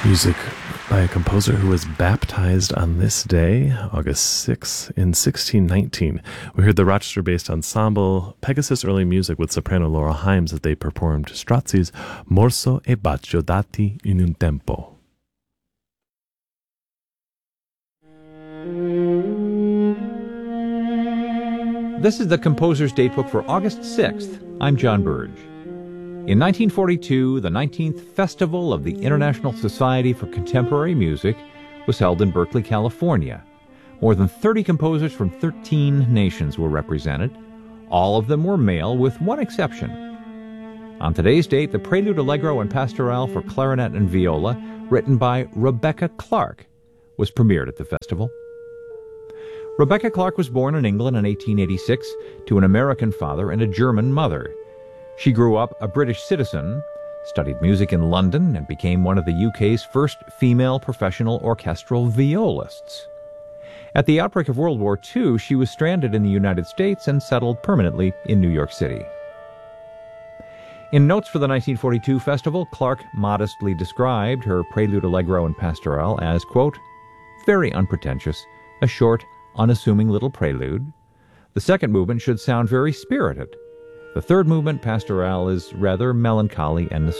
Music by a composer who was baptized on this day, August 6, in 1619. We heard the Rochester-based ensemble Pegasus Early Music with soprano Laura Himes as they performed Strazi's Morso e bacio dati in un tempo. This is the Composer's Datebook for August 6th. I'm John Burge. In 1942, the 19th Festival of the International Society for Contemporary Music was held in Berkeley, California. More than 30 composers from 13 nations were represented. All of them were male, with one exception. On today's date, the Prelude Allegro and Pastorale for clarinet and viola, written by Rebecca Clark, was premiered at the festival. Rebecca Clark was born in England in 1886 to an American father and a German mother. She grew up a British citizen, studied music in London, and became one of the UK's first female professional orchestral violists. At the outbreak of World War II, she was stranded in the United States and settled permanently in New York City. In notes for the 1942 festival, Clark modestly described her Prelude Allegro and Pastorale as, quote, very unpretentious, a short, unassuming little prelude. The second movement should sound very spirited. The third movement, Pastorale, is rather melancholy and nostalgic.